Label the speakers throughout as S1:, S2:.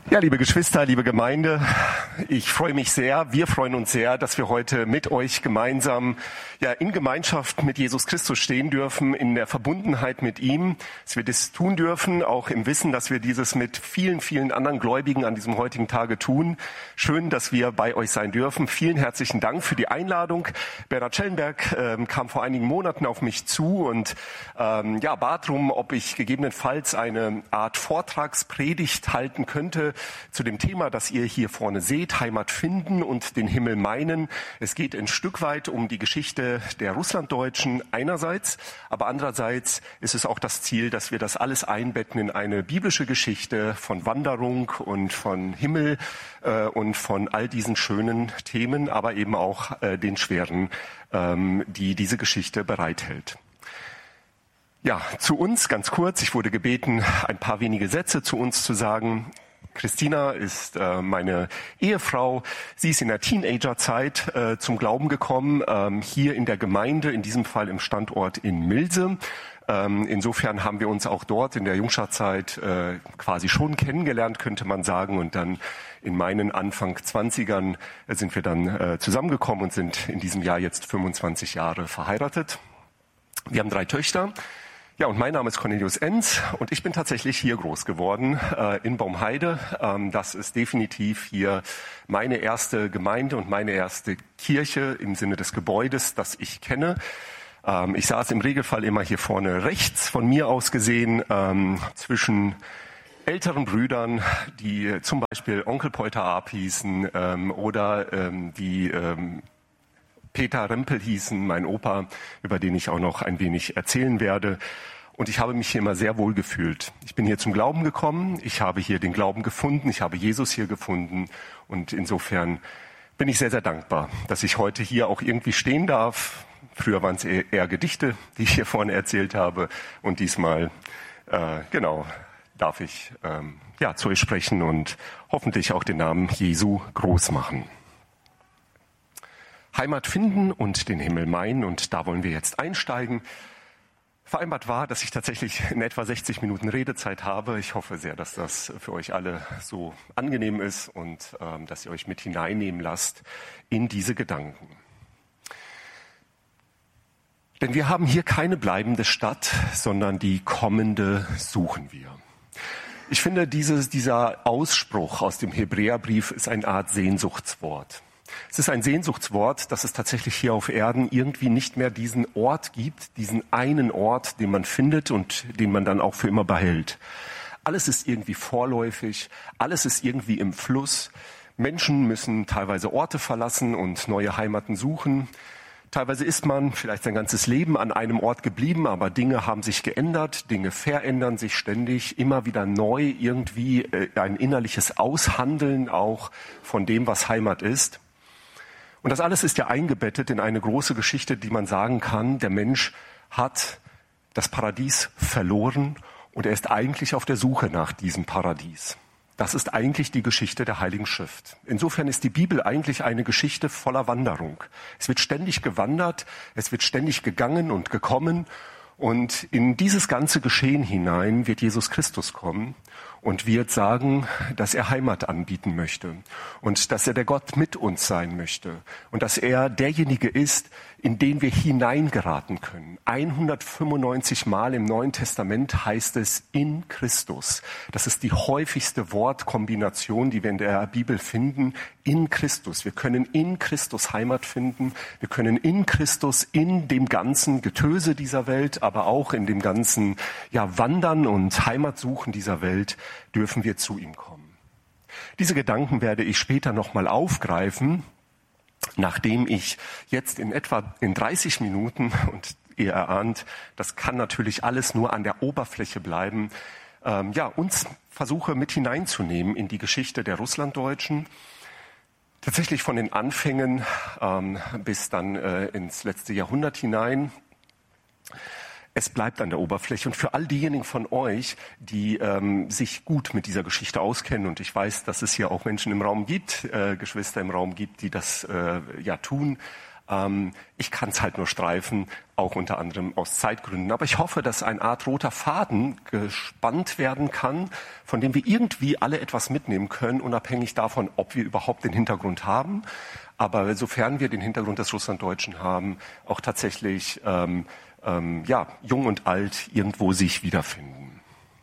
S1: Ja, liebe Geschwister, liebe Gemeinde, ich freue mich sehr, wir freuen uns sehr, dass wir heute mit euch gemeinsam in Gemeinschaft mit Jesus Christus stehen dürfen, in der Verbundenheit mit ihm, dass wir das tun dürfen, auch im Wissen, dass wir dieses mit vielen, vielen anderen Gläubigen an diesem heutigen Tage tun. Schön, dass wir bei euch sein dürfen. Vielen herzlichen Dank für die Einladung. Bernhard Schellenberg kam vor einigen Monaten auf mich zu und bat darum, ob ich gegebenenfalls eine Art Vortragspredigt halten könnte zu dem Thema, das ihr hier vorne seht, Heimat finden und den Himmel meinen. Es geht ein Stück weit um die Geschichte der Russlanddeutschen einerseits, aber andererseits ist es auch das Ziel, dass wir das alles einbetten in eine biblische Geschichte von Wanderung und von Himmel und von all diesen schönen Themen, aber eben auch den schweren, die diese Geschichte bereithält. Ja, zu uns ganz kurz. Ich wurde gebeten, ein paar wenige Sätze zu uns zu sagen. Christina ist meine Ehefrau. Sie ist in der Teenagerzeit zum Glauben gekommen, hier in der Gemeinde, in diesem Fall im Standort in Milse. Insofern haben wir uns auch dort in der Jungscharzeit quasi schon kennengelernt, könnte man sagen. Und dann in meinen Anfang 20ern sind wir dann zusammengekommen und sind in diesem Jahr jetzt 25 Jahre verheiratet. Wir haben 3 Töchter. Ja, und mein Name ist Cornelius Enz und ich bin tatsächlich hier groß geworden, in Baumheide. Das ist definitiv hier meine erste Gemeinde und meine erste Kirche im Sinne des Gebäudes, das ich kenne. Ich saß im Regelfall immer hier vorne rechts von mir aus gesehen, zwischen älteren Brüdern, die zum Beispiel Onkel Peuter Arp hießen oder die Peter Rempel hießen, mein Opa, über den ich auch noch ein wenig erzählen werde. Und ich habe mich hier immer sehr wohl gefühlt. Ich bin hier zum Glauben gekommen, ich habe hier den Glauben gefunden, ich habe Jesus hier gefunden. Und insofern bin ich sehr, sehr dankbar, dass ich heute hier auch irgendwie stehen darf. Früher waren es eher Gedichte, die ich hier vorne erzählt habe. Und diesmal, darf ich zu euch sprechen und hoffentlich auch den Namen Jesu groß machen. Heimat finden und den Himmel meinen, und da wollen wir jetzt einsteigen. Vereinbart war, dass ich tatsächlich in etwa 60 Minuten Redezeit habe. Ich hoffe sehr, dass das für euch alle so angenehm ist und dass ihr euch mit hineinnehmen lasst in diese Gedanken. Denn wir haben hier keine bleibende Stadt, sondern die kommende suchen wir. Ich finde, dieser Ausspruch aus dem Hebräerbrief ist eine Art Sehnsuchtswort. Es ist ein Sehnsuchtswort, dass es tatsächlich hier auf Erden irgendwie nicht mehr diesen Ort gibt, diesen einen Ort, den man findet und den man dann auch für immer behält. Alles ist irgendwie vorläufig, alles ist irgendwie im Fluss. Menschen müssen teilweise Orte verlassen und neue Heimaten suchen. Teilweise ist man vielleicht sein ganzes Leben an einem Ort geblieben, aber Dinge haben sich geändert, Dinge verändern sich ständig, immer wieder neu, irgendwie ein innerliches Aushandeln auch von dem, was Heimat ist. Und das alles ist ja eingebettet in eine große Geschichte, die man sagen kann, der Mensch hat das Paradies verloren und er ist eigentlich auf der Suche nach diesem Paradies. Das ist eigentlich die Geschichte der Heiligen Schrift. Insofern ist die Bibel eigentlich eine Geschichte voller Wanderung. Es wird ständig gewandert, es wird ständig gegangen und gekommen. Und in dieses ganze Geschehen hinein wird Jesus Christus kommen und wird sagen, dass er Heimat anbieten möchte und dass er der Gott mit uns sein möchte und dass er derjenige ist, in den wir hineingeraten können. 195 Mal im Neuen Testament heißt es in Christus. Das ist die häufigste Wortkombination, die wir in der Bibel finden. In Christus. Wir können in Christus Heimat finden. Wir können in Christus in dem ganzen Getöse dieser Welt, aber auch in dem ganzen Wandern und Heimatsuchen dieser Welt dürfen wir zu ihm kommen. Diese Gedanken werde ich später nochmal aufgreifen, nachdem ich jetzt in etwa in 30 Minuten, und ihr erahnt, das kann natürlich alles nur an der Oberfläche bleiben, uns versuche mit hineinzunehmen in die Geschichte der Russlanddeutschen. Tatsächlich von den Anfängen bis dann ins letzte Jahrhundert hinein. Es bleibt an der Oberfläche. Und für all diejenigen von euch, die sich gut mit dieser Geschichte auskennen, und ich weiß, dass es hier auch Menschen im Raum gibt, Geschwister im Raum gibt, die das tun, Ich kann es halt nur streifen, auch unter anderem aus Zeitgründen. Aber ich hoffe, dass eine Art roter Faden gespannt werden kann, von dem wir irgendwie alle etwas mitnehmen können, unabhängig davon, ob wir überhaupt den Hintergrund haben. Aber sofern wir den Hintergrund des Russlanddeutschen haben, auch tatsächlich jung und alt irgendwo sich wiederfinden.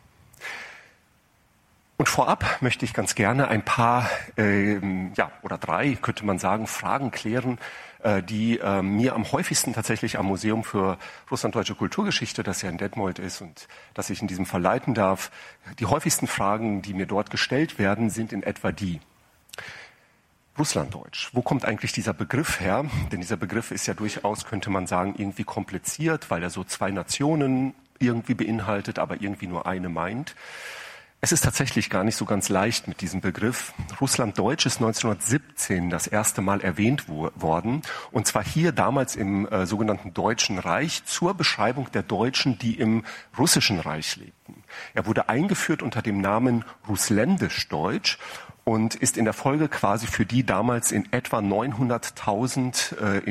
S1: Und vorab möchte ich ganz gerne ein paar, oder 3, könnte man sagen, Fragen klären, die mir am häufigsten tatsächlich am Museum für russlanddeutsche Kulturgeschichte, das ja in Detmold ist und das ich in diesem Fall leiten darf, die häufigsten Fragen, die mir dort gestellt werden, sind in etwa die: Russlanddeutsch. Wo kommt eigentlich dieser Begriff her? Denn dieser Begriff ist ja durchaus, könnte man sagen, irgendwie kompliziert, weil er so 2 Nationen irgendwie beinhaltet, aber irgendwie nur eine meint. Es ist tatsächlich gar nicht so ganz leicht mit diesem Begriff. Russlanddeutsch ist 1917 das erste Mal erwähnt worden. Und zwar hier damals im sogenannten Deutschen Reich zur Beschreibung der Deutschen, die im Russischen Reich lebten. Er wurde eingeführt unter dem Namen Russländisch-Deutsch und ist in der Folge quasi für die damals in etwa 900.000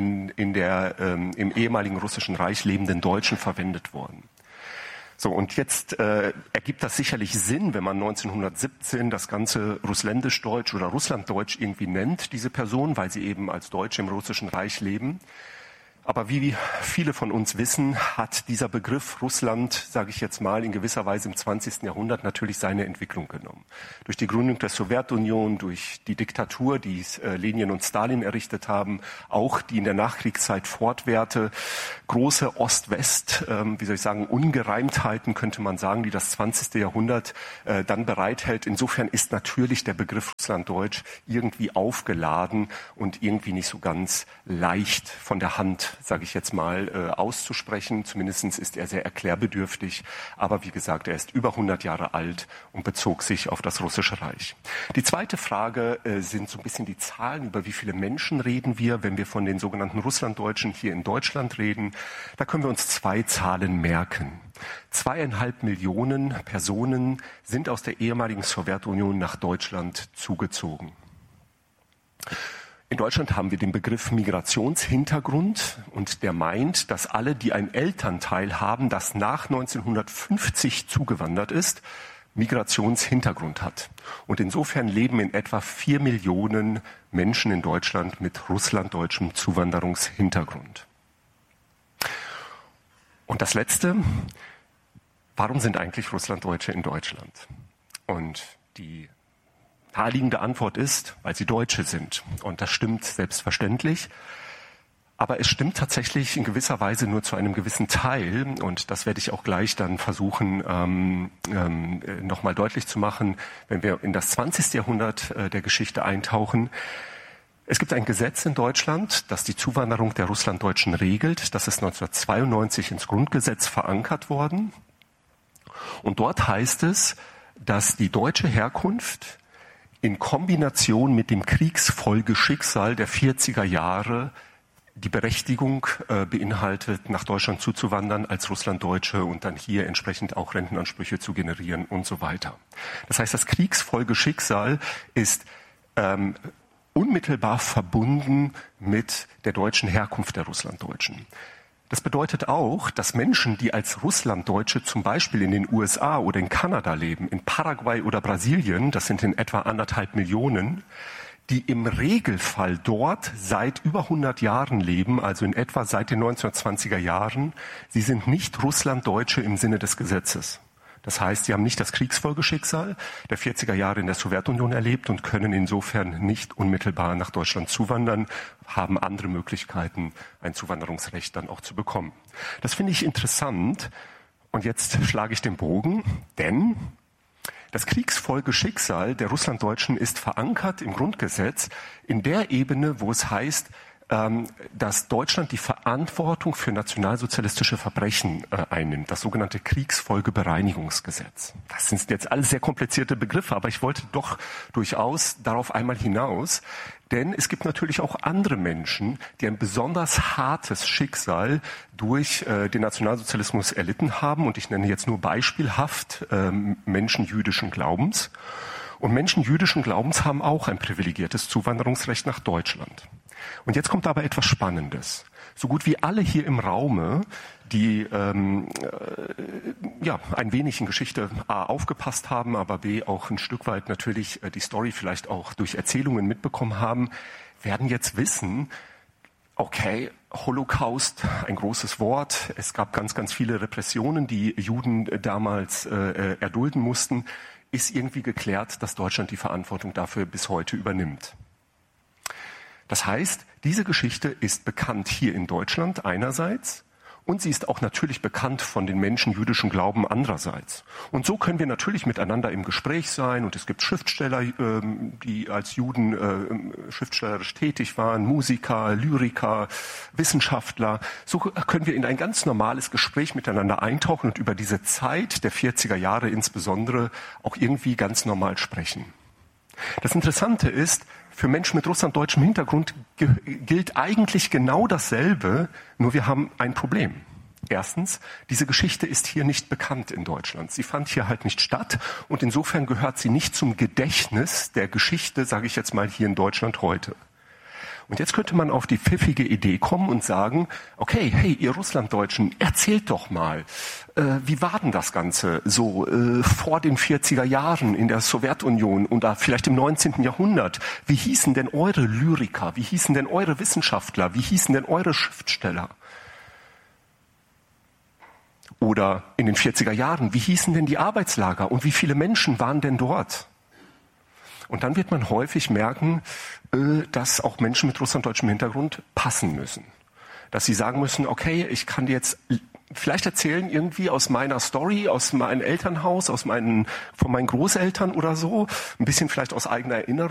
S1: im ehemaligen Russischen Reich lebenden Deutschen verwendet worden. So, und jetzt ergibt das sicherlich Sinn, wenn man 1917 das Ganze Russländisch-Deutsch oder Russlanddeutsch irgendwie nennt, diese Person, weil sie eben als Deutsche im Russischen Reich leben. Aber wie viele von uns wissen, hat dieser Begriff Russland, sage ich jetzt mal, in gewisser Weise im 20. Jahrhundert natürlich seine Entwicklung genommen. Durch die Gründung der Sowjetunion, durch die Diktatur, die Lenin und Stalin errichtet haben, auch die in der Nachkriegszeit fortwährte, große Ost-West, Ungereimtheiten könnte man sagen, die das 20. Jahrhundert dann bereithält. Insofern ist natürlich der Begriff Russlanddeutsch irgendwie aufgeladen und irgendwie nicht so ganz leicht von der Hand, sage ich jetzt mal, auszusprechen. Zumindest ist er sehr erklärbedürftig. Aber wie gesagt, er ist über 100 Jahre alt und bezog sich auf das Russische Reich. Die zweite Frage sind so ein bisschen die Zahlen. Über wie viele Menschen reden wir, wenn wir von den sogenannten Russlanddeutschen hier in Deutschland reden? Da können wir uns 2 Zahlen merken. 2,5 Millionen Personen sind aus der ehemaligen Sowjetunion nach Deutschland zugezogen. In Deutschland haben wir den Begriff Migrationshintergrund und der meint, dass alle, die ein Elternteil haben, das nach 1950 zugewandert ist, Migrationshintergrund hat. Und insofern leben in etwa 4 Millionen Menschen in Deutschland mit russlanddeutschem Zuwanderungshintergrund. Und das Letzte: Warum sind eigentlich Russlanddeutsche in Deutschland? Und die naheliegende Antwort ist, weil sie Deutsche sind. Und das stimmt selbstverständlich. Aber es stimmt tatsächlich in gewisser Weise nur zu einem gewissen Teil. Und das werde ich auch gleich dann versuchen, nochmal deutlich zu machen, wenn wir in das 20. Jahrhundert der Geschichte eintauchen. Es gibt ein Gesetz in Deutschland, das die Zuwanderung der Russlanddeutschen regelt. Das ist 1992 ins Grundgesetz verankert worden. Und dort heißt es, dass die deutsche Herkunft in Kombination mit dem Kriegsfolgeschicksal der 40er Jahre die Berechtigung beinhaltet, nach Deutschland zuzuwandern als Russlanddeutsche und dann hier entsprechend auch Rentenansprüche zu generieren und so weiter. Das heißt, das Kriegsfolgeschicksal ist unmittelbar verbunden mit der deutschen Herkunft der Russlanddeutschen. Das bedeutet auch, dass Menschen, die als Russlanddeutsche zum Beispiel in den USA oder in Kanada leben, in Paraguay oder Brasilien, das sind in etwa 1,5 Millionen, die im Regelfall dort seit über 100 Jahren leben, also in etwa seit den 1920er Jahren, sie sind nicht Russlanddeutsche im Sinne des Gesetzes. Das heißt, sie haben nicht das Kriegsfolgeschicksal der 40er Jahre in der Sowjetunion erlebt und können insofern nicht unmittelbar nach Deutschland zuwandern, haben andere Möglichkeiten, ein Zuwanderungsrecht dann auch zu bekommen. Das finde ich interessant. Und jetzt schlage ich den Bogen, denn das Kriegsfolgeschicksal der Russlanddeutschen ist verankert im Grundgesetz in der Ebene, wo es heißt, dass Deutschland die Verantwortung für nationalsozialistische Verbrechen einnimmt, das sogenannte Kriegsfolgebereinigungsgesetz. Das sind jetzt alles sehr komplizierte Begriffe, aber ich wollte doch durchaus darauf einmal hinaus, denn es gibt natürlich auch andere Menschen, die ein besonders hartes Schicksal durch den Nationalsozialismus erlitten haben, und ich nenne jetzt nur beispielhaft Menschen jüdischen Glaubens. Und Menschen jüdischen Glaubens haben auch ein privilegiertes Zuwanderungsrecht nach Deutschland. Und jetzt kommt aber etwas Spannendes. So gut wie alle hier im Raume, die ein wenig in Geschichte A aufgepasst haben, aber B auch ein Stück weit natürlich die Story vielleicht auch durch Erzählungen mitbekommen haben, werden jetzt wissen, okay, Holocaust, ein großes Wort. Es gab ganz, ganz viele Repressionen, die Juden damals erdulden mussten. Ist irgendwie geklärt, dass Deutschland die Verantwortung dafür bis heute übernimmt. Das heißt, diese Geschichte ist bekannt hier in Deutschland einerseits und sie ist auch natürlich bekannt von den Menschen jüdischen Glauben andererseits. Und so können wir natürlich miteinander im Gespräch sein und es gibt Schriftsteller, die als Juden schriftstellerisch tätig waren, Musiker, Lyriker, Wissenschaftler. So können wir in ein ganz normales Gespräch miteinander eintauchen und über diese Zeit der 40er Jahre insbesondere auch irgendwie ganz normal sprechen. Das Interessante ist, für Menschen mit russlanddeutschem Hintergrund gilt eigentlich genau dasselbe, nur wir haben ein Problem. Erstens, diese Geschichte ist hier nicht bekannt in Deutschland. Sie fand hier halt nicht statt und insofern gehört sie nicht zum Gedächtnis der Geschichte, sage ich jetzt mal, hier in Deutschland heute. Und jetzt könnte man auf die pfiffige Idee kommen und sagen, okay, hey, ihr Russlanddeutschen, erzählt doch mal, wie war denn das Ganze so vor den 40er Jahren in der Sowjetunion und da vielleicht im 19. Jahrhundert? Wie hießen denn eure Lyriker? Wie hießen denn eure Wissenschaftler? Wie hießen denn eure Schriftsteller? Oder in den 40er Jahren, wie hießen denn die Arbeitslager und wie viele Menschen waren denn dort? Und dann wird man häufig merken, dass auch Menschen mit russlanddeutschem Hintergrund passen müssen. Dass sie sagen müssen, okay, ich kann dir jetzt vielleicht erzählen irgendwie aus meiner Story, aus meinem Elternhaus, von meinen Großeltern oder so, ein bisschen vielleicht aus eigener Erinnerung.